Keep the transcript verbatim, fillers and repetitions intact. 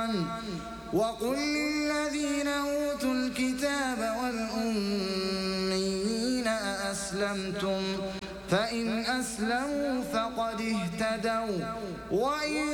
وقل للذين أوتوا الكتاب والأميين أأسلمتم فإن أسلموا فقد اهتدوا وإن